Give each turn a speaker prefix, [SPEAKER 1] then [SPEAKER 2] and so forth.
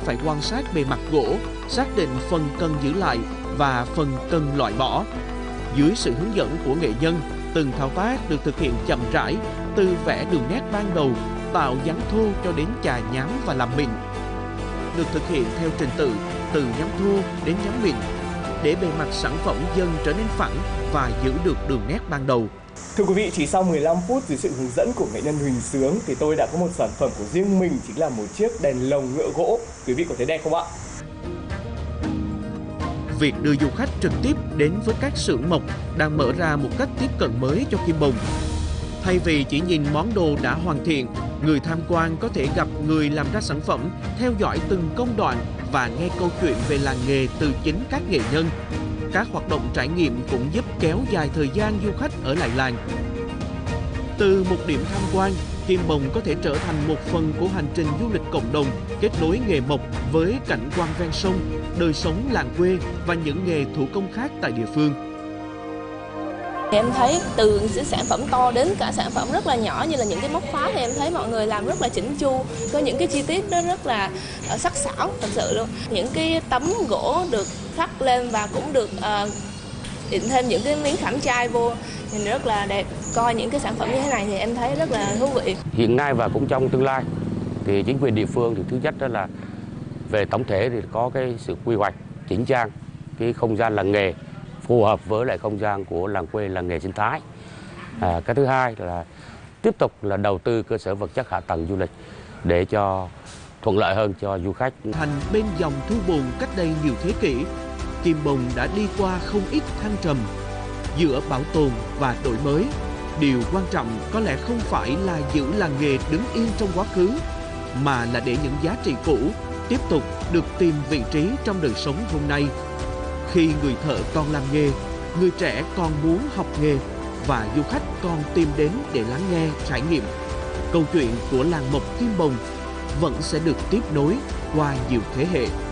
[SPEAKER 1] phải quan sát bề mặt gỗ, xác định phần cần giữ lại và phần cần loại bỏ. Dưới sự hướng dẫn của nghệ nhân, từng thao tác được thực hiện chậm rãi, từ vẽ đường nét ban đầu, tạo dáng thô cho đến chà nhám và làm mịn. Được thực hiện theo trình tự từ nhám thô đến nhám mịn, để bề mặt sản phẩm dần trở nên phẳng và giữ được đường nét ban đầu.
[SPEAKER 2] Thưa quý vị, chỉ sau 15 phút dưới sự hướng dẫn của nghệ nhân Huỳnh Sướng thì tôi đã có một sản phẩm của riêng mình, chính là một chiếc đèn lồng ngựa gỗ. Quý vị có thấy đẹp không ạ?
[SPEAKER 1] Việc đưa du khách trực tiếp đến với các xưởng mộc đang mở ra một cách tiếp cận mới cho Kim Bồng. Thay vì chỉ nhìn món đồ đã hoàn thiện, người tham quan có thể gặp người làm ra sản phẩm, theo dõi từng công đoạn và nghe câu chuyện về làng nghề từ chính các nghệ nhân. Các hoạt động trải nghiệm cũng giúp kéo dài thời gian du khách ở lại làng. Từ một điểm tham quan, Kim Bồng có thể trở thành một phần của hành trình du lịch cộng đồng, kết nối nghề mộc với cảnh quan ven sông, đời sống làng quê và những nghề thủ công khác tại địa phương.
[SPEAKER 3] Em thấy từ những sản phẩm to đến cả sản phẩm rất là nhỏ như là những cái móc khóa thì em thấy mọi người làm rất là chỉnh chu, có những cái chi tiết đó rất là sắc sảo thật sự luôn. Những cái tấm gỗ được khắc lên và cũng được in thêm những cái miếng khảm trai vô, nhìn rất là đẹp. Coi những cái sản phẩm như thế này thì em thấy rất là thú vị.
[SPEAKER 4] Hiện nay và cũng trong tương lai thì chính quyền địa phương thì thứ nhất đó là về tổng thể thì có cái sự quy hoạch chỉnh trang cái không gian làng nghề phù hợp với lại không gian của làng quê, làng nghề sinh thái. Cái thứ hai là tiếp tục là đầu tư cơ sở vật chất hạ tầng du lịch để cho thuận lợi hơn cho du khách.
[SPEAKER 1] Thành bên dòng Thu Bồn cách đây nhiều thế kỷ, Kim Bồng đã đi qua không ít thăng trầm. Giữa bảo tồn và đổi mới, điều quan trọng có lẽ không phải là giữ làng nghề đứng yên trong quá khứ, mà là để những giá trị cũ tiếp tục được tìm vị trí trong đời sống hôm nay. Khi người thợ còn làm nghề, người trẻ còn muốn học nghề và du khách còn tìm đến để lắng nghe, trải nghiệm, câu chuyện của làng mộc Kim Bồng vẫn sẽ được tiếp nối qua nhiều thế hệ.